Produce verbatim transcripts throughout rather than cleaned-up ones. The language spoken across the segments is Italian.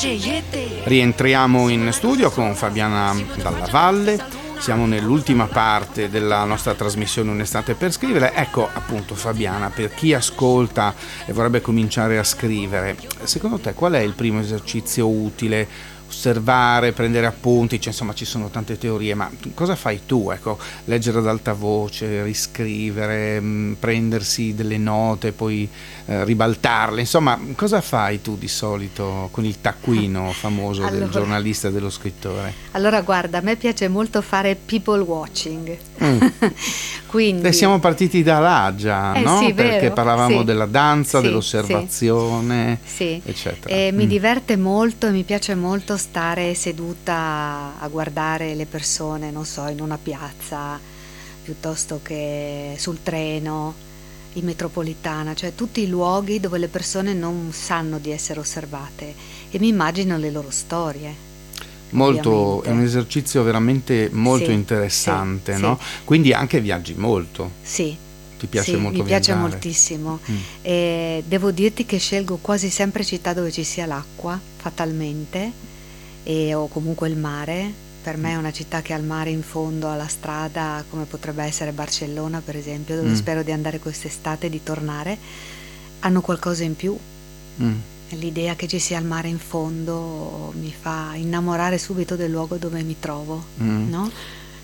Rientriamo in studio con Fabiana Dalla Valle. Siamo nell'ultima parte della nostra trasmissione Un'estate per scrivere. Ecco appunto Fabiana, per chi ascolta e vorrebbe cominciare a scrivere, secondo te qual è il primo esercizio utile? Osservare, prendere appunti, cioè, insomma ci sono tante teorie, ma cosa fai tu? Ecco, leggere ad alta voce, riscrivere, mh, prendersi delle note, poi eh, ribaltarle, insomma cosa fai tu di solito con il taccuino famoso allora, del giornalista e dello scrittore? Allora guarda, a me piace molto fare people watching. Mm. Quindi e siamo partiti da là già, eh, no? Sì, Perché vero? parlavamo sì. della danza, sì, dell'osservazione, sì. eccetera. E mm. mi diverte molto e mi piace molto stare seduta a guardare le persone, non so, in una piazza, piuttosto che sul treno, in metropolitana, cioè tutti i luoghi dove le persone non sanno di essere osservate e mi immagino le loro storie. Molto, ovviamente. È un esercizio veramente molto sì, interessante, sì, no? sì. Quindi anche viaggi molto. Sì. Ti piace sì, molto mi piace viaggiare? moltissimo. Mm. E devo dirti che scelgo quasi sempre città dove ci sia l'acqua, fatalmente, e, o comunque il mare. Per me è una città che ha il mare in fondo alla strada, come potrebbe essere Barcellona per esempio, dove mm. spero di andare quest'estate e di tornare. Hanno qualcosa in più. Mm. L'idea che ci sia il mare in fondo mi fa innamorare subito del luogo dove mi trovo, mm. no?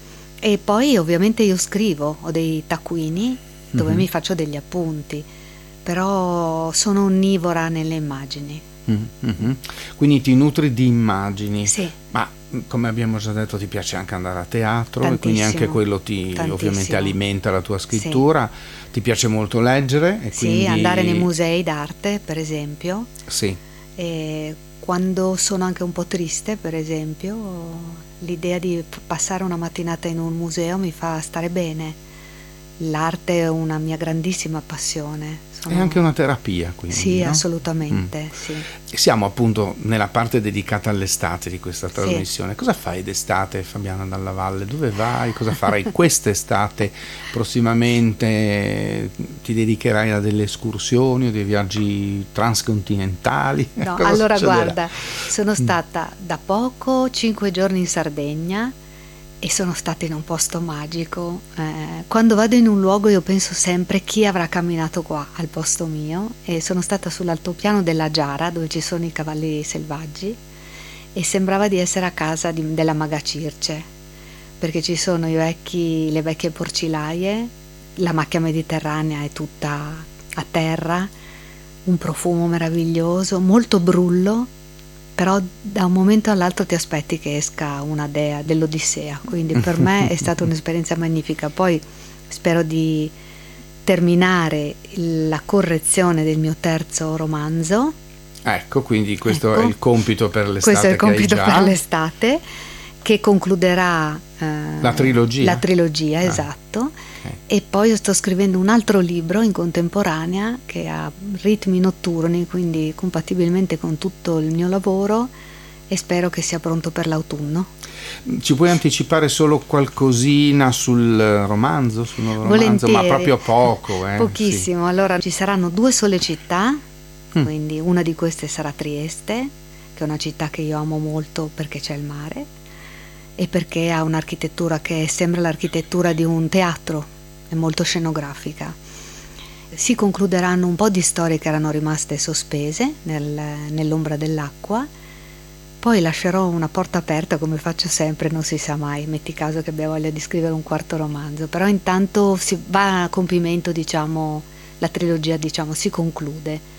E poi ovviamente io scrivo, ho dei taccuini dove mm-hmm. mi faccio degli appunti, però sono onnivora nelle immagini. Mm-hmm. Quindi ti nutri di immagini, sì. ma come abbiamo già detto ti piace anche andare a teatro. Tantissimo. E quindi anche quello ti Tantissimo. ovviamente alimenta la tua scrittura. Sì. Ti piace molto leggere e sì, quindi andare nei musei d'arte per esempio. Sì. E quando sono anche un po' triste per esempio, l'idea di passare una mattinata in un museo mi fa stare bene. L'arte è una mia grandissima passione. Sono... È anche una terapia, quindi. Sì, no? assolutamente. Mm. Sì. Siamo appunto nella parte dedicata all'estate di questa trasmissione. Sì. Cosa fai d'estate, Fabiana Dalla Valle? Dove vai? Cosa farai quest'estate? Prossimamente ti dedicherai a delle escursioni o dei viaggi transcontinentali? No, Cosa allora succederà? guarda, sono stata da poco cinque giorni in Sardegna. E sono stata in un posto magico. Eh, quando vado in un luogo io penso sempre chi avrà camminato qua al posto mio, e sono stata sull'altopiano della Giara dove ci sono i cavalli selvaggi e sembrava di essere a casa di, della Maga Circe, perché ci sono i vecchi, le vecchie porcilaie, la macchia mediterranea è tutta a terra, un profumo meraviglioso, molto brullo, però da un momento all'altro ti aspetti che esca una dea dell'Odissea, quindi per me è stata un'esperienza magnifica. Poi spero di terminare la correzione del mio terzo romanzo. Ecco, quindi questo ecco, è il compito per l'estate. Questo è il compito che hai già. per l'estate, che concluderà eh, la trilogia. La trilogia, ah. esatto. Okay. E poi io sto scrivendo un altro libro in contemporanea che ha ritmi notturni, quindi compatibilmente con tutto il mio lavoro, e spero che sia pronto per l'autunno. Ci puoi anticipare solo qualcosina sul romanzo? Sul nuovo romanzo, ma proprio poco. Eh? Pochissimo. Sì. Allora ci saranno due sole città, mm. quindi una di queste sarà Trieste, che è una città che io amo molto perché c'è il mare e perché ha un'architettura che sembra l'architettura di un teatro, è molto scenografica. Si concluderanno un po' di storie che erano rimaste sospese nel, nell'ombra dell'acqua, poi lascerò una porta aperta come faccio sempre, non si sa mai, metti caso che abbia voglia di scrivere un quarto romanzo, però intanto si va a compimento, diciamo, la trilogia diciamo si conclude.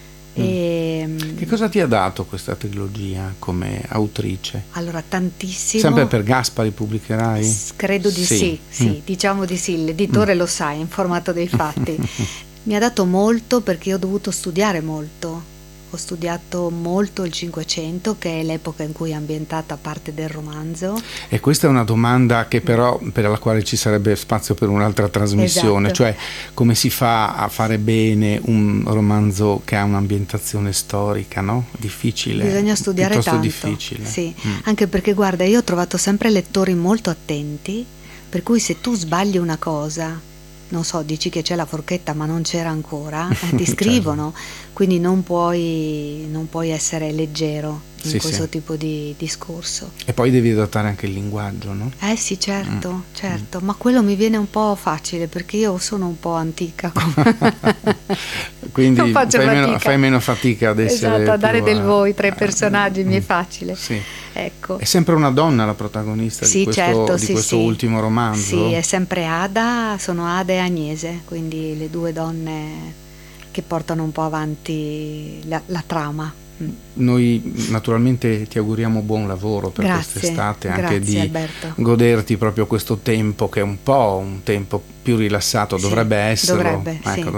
E, che cosa ti ha dato questa trilogia come autrice? Allora, tantissimo. Sempre per Gaspari pubblicherai? Credo di sì, sì, sì mm. diciamo di sì, l'editore mm. lo sa, è informato dei fatti. Mi ha dato molto perché ho dovuto studiare molto. Ho studiato molto il Cinquecento, che è l'epoca in cui è ambientata parte del romanzo. E questa è una domanda che però per la quale ci sarebbe spazio per un'altra trasmissione, esatto. Cioè come si fa a fare bene un romanzo che ha un'ambientazione storica, no? Difficile. Bisogna studiare piuttosto tanto. difficile. Sì, mm. anche perché guarda, io ho trovato sempre lettori molto attenti, per cui se tu sbagli una cosa, non so, dici che c'è la forchetta ma non c'era ancora, eh, ti scrivono, quindi non puoi, non puoi essere leggero. in sì, questo sì. tipo di discorso. E poi devi adattare anche il linguaggio, no? Eh sì, certo, Mm. certo, ma quello mi viene un po' facile perché io sono un po' antica. Quindi Non faccio fai meno, fatica. fai meno fatica ad essere Esatto, a dare più del a- voi tra i a- personaggi mi è mm, facile. sì. Ecco. È sempre una donna la protagonista di Sì, questo, certo, di sì, questo sì. ultimo romanzo? Sì, è sempre Ada, sono Ada e Agnese, quindi le due donne che portano un po' avanti la, la trama. Mm. Noi naturalmente ti auguriamo buon lavoro per Grazie, quest'estate, anche grazie di Alberto. goderti proprio questo tempo che è un po' un tempo più rilassato, Sì, dovrebbe esserlo. dovrebbe, Ecco, sì.